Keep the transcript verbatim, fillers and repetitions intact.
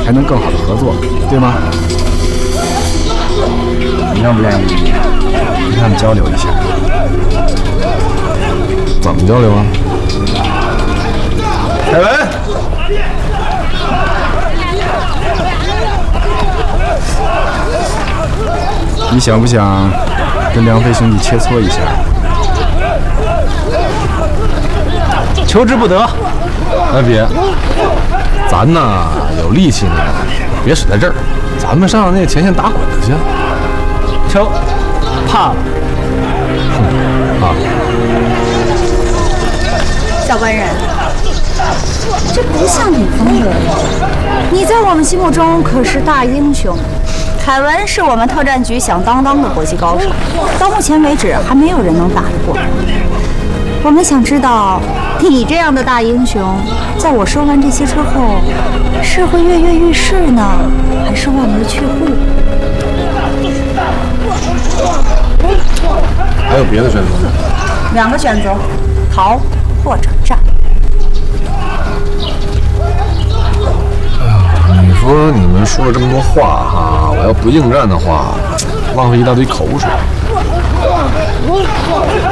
才能更好的合作，对吗？你愿不愿意跟他们交流一下？ 怎么交流啊？ 凯文，你想不想跟梁飞兄弟切磋一下？求之不得。 哎，别，咱呐有力气呢，别使在这儿，咱们上那个前线打滚去。 求，怕了。 啊， 小官人，这不像你风格。你在我们心目中可是大英雄。凯文是我们特战局响当当的搏击高手，到目前为止还没有人能打得过。我们想知道，你这样的大英雄，在我说完这些之后，是会跃跃欲试呢，还是望而却步？ 还有别的选择吗？ 两个选择，逃或者战。 你说你们说了这么多话哈，我要不应战的话，浪费一大堆口水。